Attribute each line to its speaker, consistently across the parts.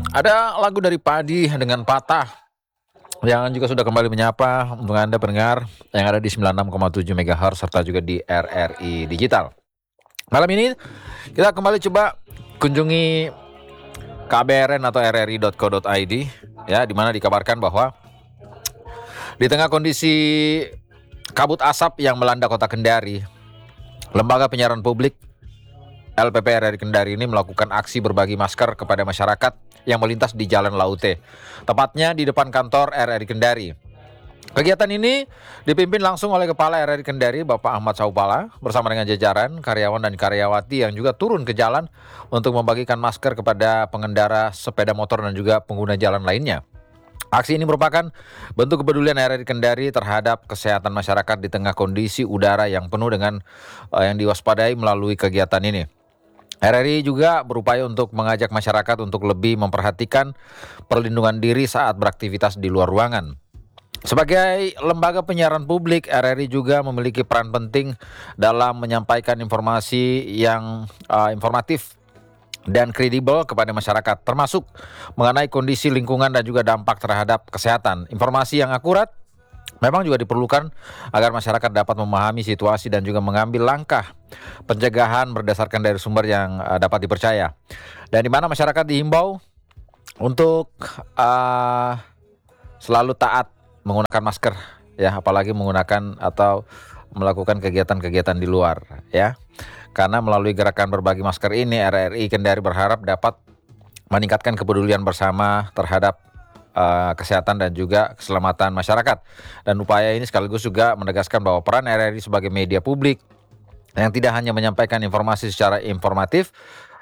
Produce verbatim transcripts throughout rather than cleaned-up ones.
Speaker 1: Ada lagu dari Padi dengan Patah yang juga sudah kembali menyapa untuk Anda pendengar yang ada di sembilan puluh enam koma tujuh megahertz serta juga di R R I Digital. Malam ini kita kembali coba kunjungi K B R N atau r r i dot co dot i d ya, di mana dikabarkan bahwa di tengah kondisi kabut asap yang melanda kota Kendari, Lembaga Penyiaran Publik L P P R R I Kendari ini melakukan aksi berbagi masker kepada masyarakat yang melintas di Jalan Laute, tepatnya di depan kantor R R I Kendari. Kegiatan ini dipimpin langsung oleh Kepala R R I Kendari, Bapak Ahmad Saupala, bersama dengan jajaran, karyawan dan karyawati yang juga turun ke jalan untuk membagikan masker kepada pengendara sepeda motor dan juga pengguna jalan lainnya. Aksi ini merupakan bentuk kepedulian R R I Kendari terhadap kesehatan masyarakat di tengah kondisi udara yang penuh dengan uh, yang diwaspadai melalui kegiatan ini. R R I juga berupaya untuk mengajak masyarakat untuk lebih memperhatikan perlindungan diri saat beraktivitas di luar ruangan. Sebagai lembaga penyiaran publik, R R I juga memiliki peran penting dalam menyampaikan informasi yang uh, informatif dan kredibel kepada masyarakat, termasuk mengenai kondisi lingkungan dan juga dampak terhadap kesehatan. Informasi yang akurat memang juga diperlukan agar masyarakat dapat memahami situasi dan juga mengambil langkah pencegahan berdasarkan dari sumber yang uh, dapat dipercaya. Dan di mana masyarakat dihimbau untuk uh, selalu taat menggunakan masker, ya, apalagi menggunakan atau melakukan kegiatan-kegiatan di luar, ya. Karena melalui gerakan berbagi masker ini, R R I Kendari berharap dapat meningkatkan kepedulian bersama terhadap uh, kesehatan dan juga keselamatan masyarakat. Dan upaya ini sekaligus juga menegaskan bahwa peran R R I sebagai media publik yang tidak hanya menyampaikan informasi secara informatif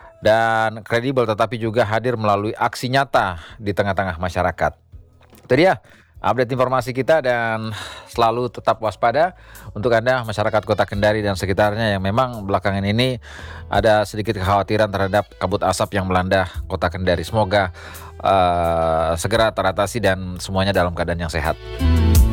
Speaker 1: dan kredibel, tetapi juga hadir melalui aksi nyata di tengah-tengah masyarakat. Itu dia update informasi kita, dan selalu tetap waspada untuk Anda masyarakat Kota Kendari dan sekitarnya yang memang belakangan ini ada sedikit kekhawatiran terhadap kabut asap yang melanda Kota Kendari. Semoga uh, segera teratasi dan semuanya dalam keadaan yang sehat.